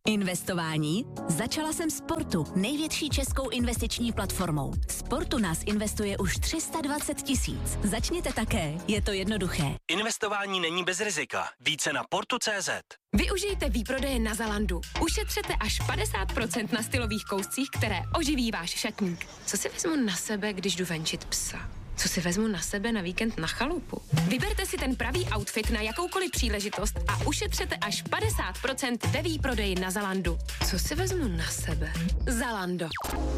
Investování? Začala jsem Sportu, největší českou investiční platformou. Sportu nás investuje už 320 000. Začněte také, je to jednoduché. Investování není bez rizika. Více na portu.cz. Využijte výprodeje na Zalandu. Ušetřete až 50% na stylových kouscích, které oživí váš šatník. Co si vezmu na sebe, když jdu venčit psa? Co si vezmu na sebe na víkend na chalupu? Vyberte si ten pravý outfit na jakoukoliv příležitost a ušetřete až 50% ve výprodeji na Zalandu. Co si vezmu na sebe? Zalando.